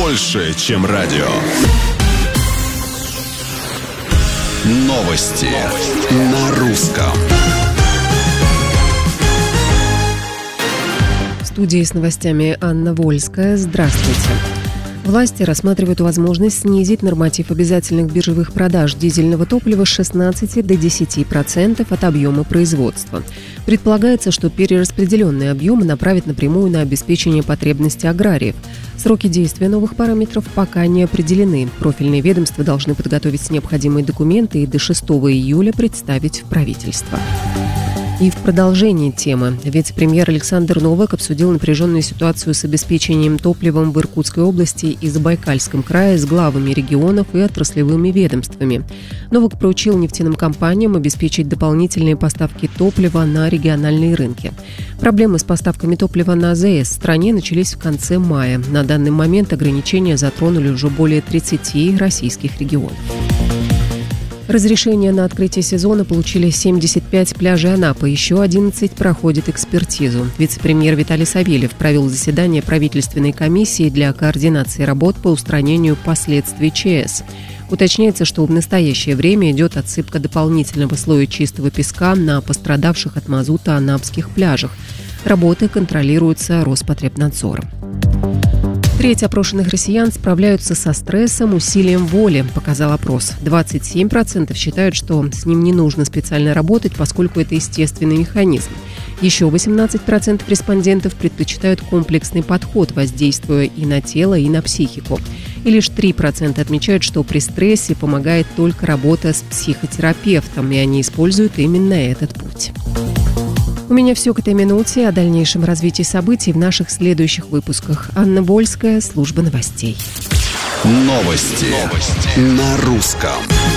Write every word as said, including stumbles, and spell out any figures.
больше, чем радио. Новости на русском. В студии с новостями Анна Вольская. Здравствуйте. Власти рассматривают возможность снизить норматив обязательных биржевых продаж дизельного топлива с шестнадцати до десяти процентов от объема производства. Предполагается, что перераспределенные объемы направят напрямую на обеспечение потребностей аграриев. Сроки действия новых параметров пока не определены. Профильные ведомства должны подготовить необходимые документы и до шестого июля представить в правительство. И в продолжении темы. Вице-премьер Александр Новак обсудил напряженную ситуацию с обеспечением топливом в Иркутской области и Забайкальском крае с главами регионов и отраслевыми ведомствами. Новак поручил нефтяным компаниям обеспечить дополнительные поставки топлива на региональные рынки. Проблемы с поставками топлива на АЗС в стране начались в конце мая. На данный момент ограничения затронули уже более тридцати российских регионов. Разрешение на открытие сезона получили семьдесят пять пляжей Анапы, еще одиннадцать проходят экспертизу. Вице-премьер Виталий Савельев провел заседание правительственной комиссии для координации работ по устранению последствий ЧС. Уточняется, что в настоящее время идет отсыпка дополнительного слоя чистого песка на пострадавших от мазута анапских пляжах. Работы контролируются Роспотребнадзором. Треть опрошенных россиян справляются со стрессом усилием воли, показал опрос. двадцать семь процентов считают, что с ним не нужно специально работать, поскольку это естественный механизм. Еще восемнадцать процентов респондентов предпочитают комплексный подход, воздействуя и на тело, и на психику. И лишь три процента отмечают, что при стрессе помогает только работа с психотерапевтом, и они используют именно этот путь. У меня все к этой минуте. О дальнейшем развитии событий в наших следующих выпусках. Анна Вольская, служба новостей. Новости, Новости. На русском.